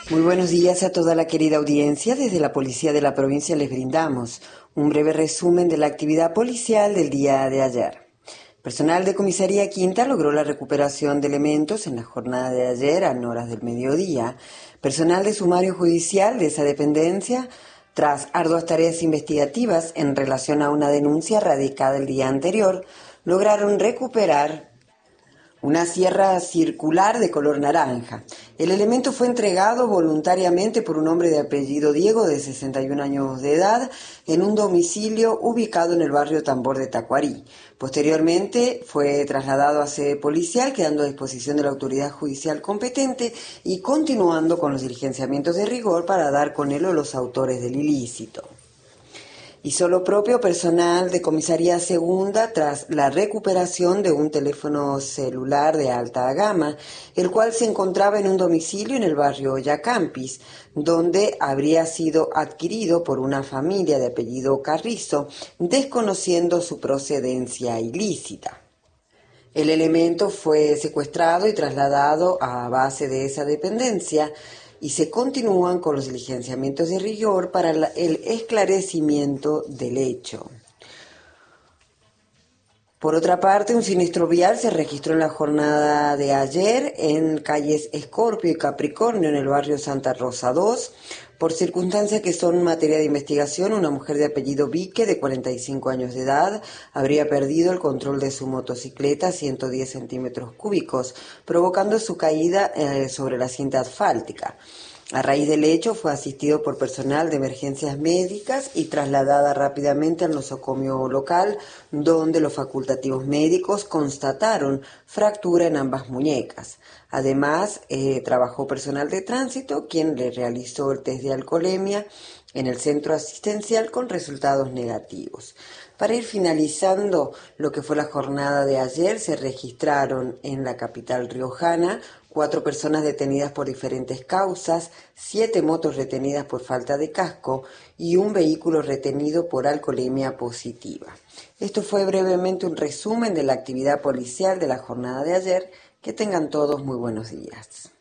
Muy buenos días a toda la querida audiencia. Desde la Policía de la provincia les brindamos un breve resumen de la actividad policial del día de ayer. Personal de Comisaría Quinta logró la recuperación de elementos en la jornada de ayer a horas del mediodía. Personal de Sumario Judicial de esa dependencia, tras arduas tareas investigativas en relación a una denuncia radicada el día anterior, lograron recuperar una sierra circular de color naranja. El elemento fue entregado voluntariamente por un hombre de apellido Diego, de 61 años de edad, en un domicilio ubicado en el barrio Tambor de Tacuarí. Posteriormente fue trasladado a sede policial, quedando a disposición de la autoridad judicial competente y continuando con los diligenciamientos de rigor para dar con él a los autores del ilícito. Hizo lo propio personal de Comisaría Segunda tras la recuperación de un teléfono celular de alta gama, el cual se encontraba en un domicilio en el barrio Yacampis, donde habría sido adquirido por una familia de apellido Carrizo, desconociendo su procedencia ilícita. El elemento fue secuestrado y trasladado a base de esa dependencia y se continúan con los diligenciamientos de rigor para el esclarecimiento del hecho. Por otra parte, un siniestro vial se registró en la jornada de ayer en calles Escorpio y Capricornio, en el barrio Santa Rosa 2. Por circunstancias que son materia de investigación, una mujer de apellido Vique, de 45 años de edad, habría perdido el control de su motocicleta a 110 centímetros cúbicos, provocando su caída sobre la cinta asfáltica. A raíz del hecho fue asistido por personal de emergencias médicas y trasladada rápidamente al nosocomio local, donde los facultativos médicos constataron fractura en ambas muñecas. Además, trabajó personal de tránsito, quien le realizó el test de alcoholemia en el centro asistencial con resultados negativos. Para ir finalizando lo que fue la jornada de ayer, se registraron en la capital riojana 4 personas detenidas por diferentes causas, 7 motos retenidas por falta de casco y un vehículo retenido por alcoholemia positiva. Esto fue brevemente un resumen de la actividad policial de la jornada de ayer. Que tengan todos muy buenos días.